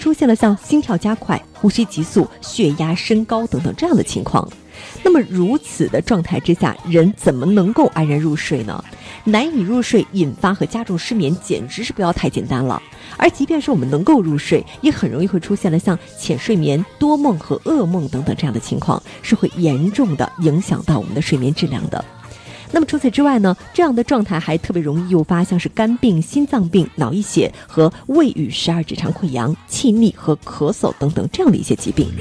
出现了像心跳加快、呼吸急速、血压升高等等这样的情况。那么如此的状态之下，人怎么能够安然入睡呢？难以入睡引发和加重失眠简直是不要太简单了。而即便是我们能够入睡，也很容易会出现了像浅睡眠、多梦和噩梦等等这样的情况，是会严重的影响到我们的睡眠质量的。那么除此之外呢，这样的状态还特别容易诱发像是肝病、心脏病、脑溢血和胃与十二指肠溃疡、气逆和咳嗽等等这样的一些疾病。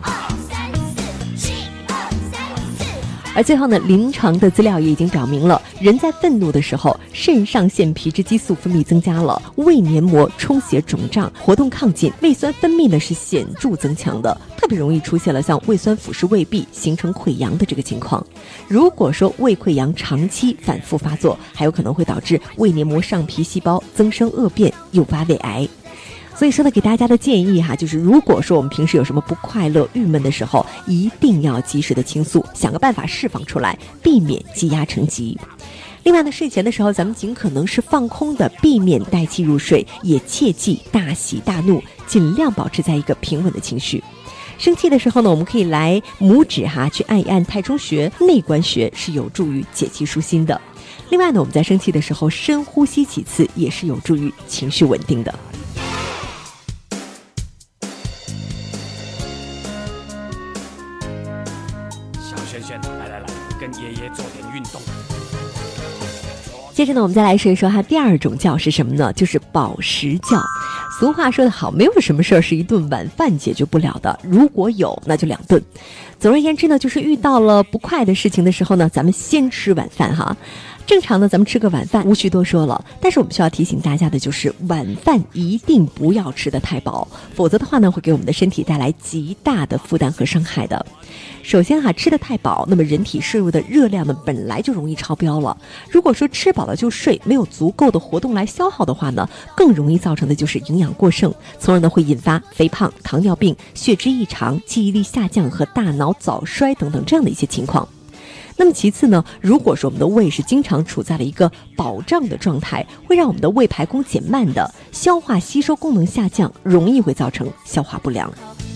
而最后呢，临床的资料也已经表明了，人在愤怒的时候，肾上腺皮质激素分泌增加了，胃黏膜充血肿胀，活动亢进，胃酸分泌呢是显著增强的，特别容易出现了像胃酸腐蚀胃壁，形成溃疡的这个情况。如果说胃溃疡长期反复发作，还有可能会导致胃黏膜上皮细胞增生恶变，诱发胃癌。所以说呢，给大家的建议就是如果说我们平时有什么不快乐、郁闷的时候，一定要及时的倾诉，想个办法释放出来，避免积压成疾。另外呢，睡前的时候咱们尽可能是放空的，避免带气入睡，也切忌大喜大怒，尽量保持在一个平稳的情绪。生气的时候呢，我们可以来拇指去按一按太冲穴、内关穴，是有助于解气舒心的。另外呢，我们在生气的时候深呼吸几次，也是有助于情绪稳定的。 来，跟爷爷做点运动。 接着呢，我们再来说一说第二种觉是什么呢？就是饱食觉。俗话说得好，没有什么事儿是一顿晚饭解决不了的，如果有，那就2顿。总而言之呢，就是遇到了不快的事情的时候呢，咱们先吃晚饭正常呢，咱们吃个晚饭无需多说了，但是我们需要提醒大家的就是晚饭一定不要吃得太饱，否则的话呢，会给我们的身体带来极大的负担和伤害的。首先吃得太饱，那么人体摄入的热量呢本来就容易超标了，如果说吃饱了就睡，没有足够的活动来消耗的话呢，更容易造成的就是营养过剩，从而呢会引发肥胖、糖尿病、血脂异常、记忆力下降和大脑早衰等等这样的一些情况。那么其次呢，如果说我们的胃是经常处在了一个饱胀的状态，会让我们的胃排空减慢的，消化吸收功能下降，容易会造成消化不良。